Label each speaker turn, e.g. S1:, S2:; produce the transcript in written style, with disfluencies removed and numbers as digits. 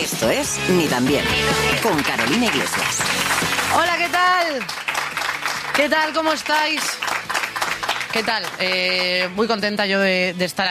S1: Esto es Ni tan bien, con Carolina Iglesias.
S2: Hola, ¿qué tal? ¿Qué tal? ¿Cómo estáis? ¿Qué tal? Muy contenta yo de estar